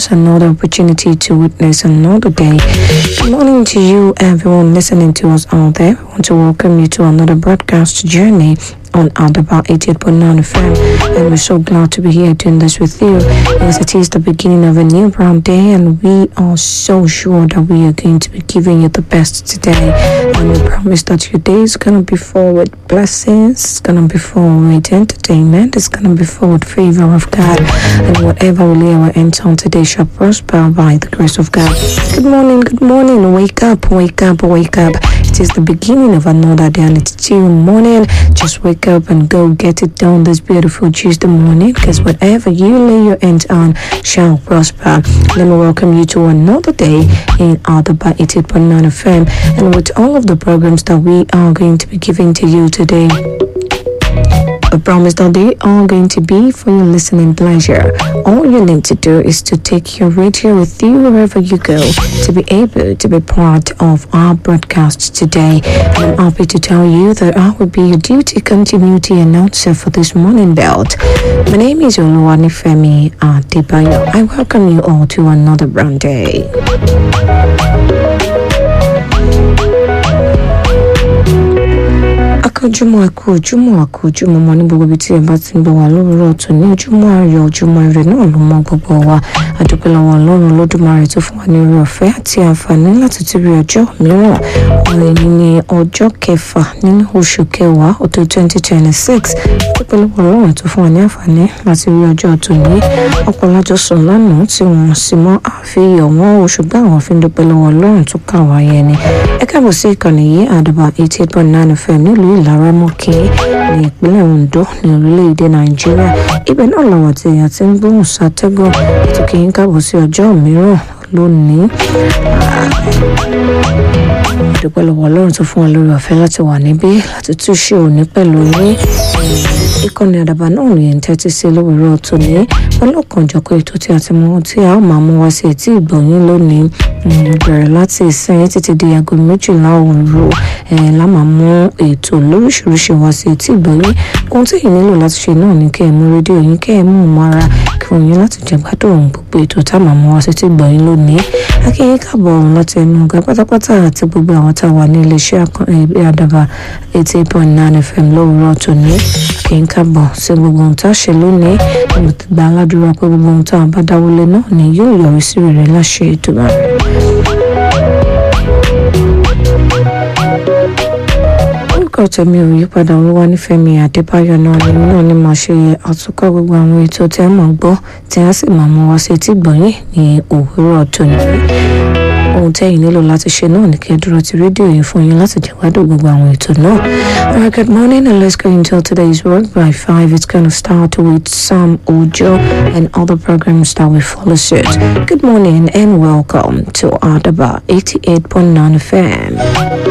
us another opportunity to witness another day. Good morning to you, everyone listening to us out there. We want to welcome you to another broadcast journey on Adaba 88.9 FM, and we're so glad to be here doing this with you. Yes, it is the beginning of a new brown day, and we are so sure that we are going to be giving you the best today. And we promise that your day is going to be full with blessings, it's going to be full with entertainment, it's going to be full with favor of God, and whatever we lay our hands on today shall prosper by the grace of God. Good morning, wake up, wake up, wake up. It is the beginning of another day, and it's still morning. Just wake up and go get it done this beautiful Tuesday morning, because whatever you lay your hands on shall prosper. Let me welcome you to another day in Adaba 88.9 FM, and with all of the programs that we are going to be giving to you today, I promise that they are going to be for your listening pleasure. All you need to do is to take your radio with you wherever you go to be able to be part of our broadcast today. And I'm happy to tell you that I will be your duty continuity announcer for this morning belt. My name is Oluwanifemi Adebayo. I welcome you all to another brand day. Akójúmọ́ mọ́ ní gbogbo ibi tí ẹ bá ti ń bọ̀ wá lówùúrọ̀ ọ̀tún ní ojúmọ́ ayọ̀ ojúmọ́ ire náà ló mọ́ gbogbo wa. A dúpẹ́ lọ́wọ́ Ọlọ́run Olódùmarè tó fún wa ní oore ọ̀fẹ́ àti àǹfààní láti tún rí ọjọ́ mìíràn. Òní ní ọjọ́ kẹfà nínú oṣù kẹwàá ọdún 2026. Dúpẹ́ lọ́wọ́ Ọlọ́run tó fún wa ní àǹfààní láti rí ọjọ́ tòní. Ọ̀pọ̀ lájọ sùn lánàá tí wọ́n sì mọ́ àfihàn wọn oṣù gbá àwọn fi ń dúpẹ́ lọ́wọ́ Ọlọ́run tó kà wá yẹn ni. Ẹ káàbọ̀ sí ìkànnì yìí Adaba 88.9 FM nílùú Ìlaramọ̀kì ní ìpínlẹ̀ Ondo ní orílẹ̀-èdè Nàìjíríà. Ibẹ̀ náà làwọn tí èèyàn ti ń gbóhùn sátẹ́gùn ètò kì í káàbọ̀ sí ọjọ́ mìíràn lónìí. Dúpẹ́ lọ́wọ́ Ọlọ́run tó fún wa lórí ọ̀fẹ́ láti wà níbí láti túnṣe òní pẹ̀lú yín. Ìkànnì Àdàbà náà ní ẹ̀ ń tẹ́tí sí lówùúrọ̀ tòní. Ọlọ́kanòjọ̀kan ètò tí a ti mú tí a ó máa mú wá sí etí ìgbọ̀nyín lónìí. Bẹ̀rẹ̀ láti ìsìn títí di aago 12 òru la máa mú ètò lóríṣiríṣi wá sí etí ìgbọ̀nyín. Ohun tí èyí nílò láti ṣe náà ni kẹ́ ẹ mú rédíò yín, kẹ́ ẹ mú mọ́ra kí òun yín láti jẹ gbádùn gbogbo ètò tá a máa mú wá sí etí ìgbọ̀nyín lónìí. Akínyìn káàbọ̀ ọ̀hún láti ẹnu ọ̀gá pátápátá àti gbogbo àwọn tá a wà ní iléeṣẹ́ Àdàbà 88.9 FM lówùúrọ̀ tòní. Akínyìn káàbọ̀ sí gbogbo ohun tá a ṣe lónìí. Mo ti gba aládùúrà pé gbogbo ohun tá a bá dáwọ́lé náà ni yóò yọrí sí rere láṣẹ Èdùmàrè. Orúkọ tèmi ò yí padà, Olúwanífẹ́mi Adébáyọ̀ náà ni màá ṣe àtúnkọ́ gbogbo àwọn ètò tí a máa gbọ́ tí a sì máa mú wá sí etí ìgbọ̀nyín ní òwúrọ̀ tòní. Ohun tẹ́yìn nílò láti ṣe náà ni kí ẹ dúró ti rédíò yìí fún yín láti jẹ̀gbádùn gbogbo àwọn ètò náà. Alright, good morning, and let's go into today's work. By 5, it's going to start with Sam Ojo and other programs that will follow suit. Good morning and welcome to Adaba 88.9 FM.